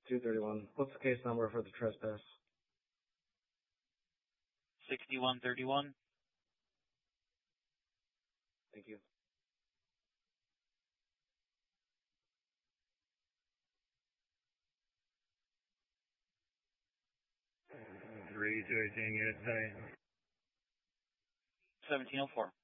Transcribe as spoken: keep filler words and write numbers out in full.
two thirty-one. What's the case number for the trespass? sixty-one thirty-one. Thank you. three two eighteen unit ten. seventeen oh four.